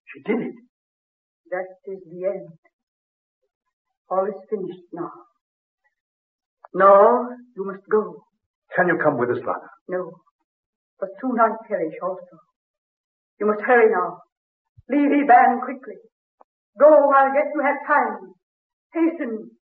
She did it. That is the end. All is finished now. No, you must go. Can you come with us, Father? No, but soon I perish also. You must hurry now. Leave Eban quickly. Go while yet you have time. Hasten.